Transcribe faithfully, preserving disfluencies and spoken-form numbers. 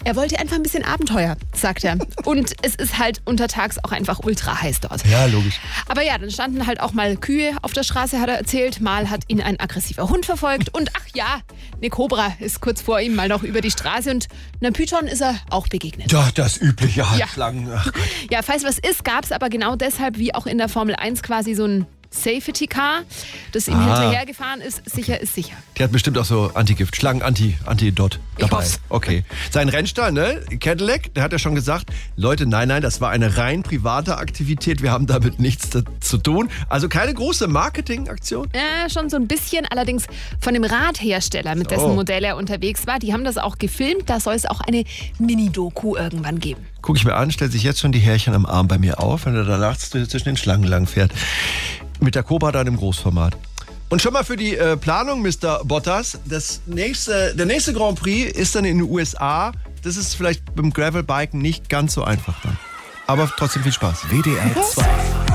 Er wollte einfach ein bisschen Abenteuer, sagt er. Und es ist halt untertags auch einfach ultra heiß dort. Ja, logisch. Aber ja, dann standen halt auch mal Kühe auf der Straße, hat er erzählt. Mal hat ihn ein aggressiver Hund verfolgt. Und ach ja, eine Kobra ist kurz vor ihm mal noch über die Straße. Und einem Python ist er auch begegnet. Ja, das übliche halt Ja. Schlangen. Ach Gott. Ja, falls was ist, gab es aber genau deshalb, wie auch in der Formel eins, quasi so ein Safety Car, das ihm Ah. hinterhergefahren ist. Sicher ist sicher. Die hat bestimmt auch so Antigift, Schlangen, Anti, Anti-Dot Ich dabei. hoff's. Okay. Sein Rennstall, ne? Cadillac, der hat ja schon gesagt, Leute, nein, nein, das war eine rein private Aktivität. Wir haben damit nichts da- zu tun. Also keine große Marketingaktion. Ja, schon so ein bisschen. Allerdings von dem Radhersteller, mit dessen So. Modell er unterwegs war. Die haben das auch gefilmt. Da soll es auch eine Mini-Doku irgendwann geben. Guck ich mir an, stellt sich jetzt schon die Härchen am Arm bei mir auf, wenn er da nachts zwischen den Schlangen lang fährt. Mit der Cobra dann im Großformat. Und schon mal für die äh, Planung, Mister Bottas, das nächste, der nächste Grand Prix ist dann in den U S A. Das ist vielleicht beim Gravelbiken nicht ganz so einfach dann. Aber trotzdem viel Spaß. W D R zwei.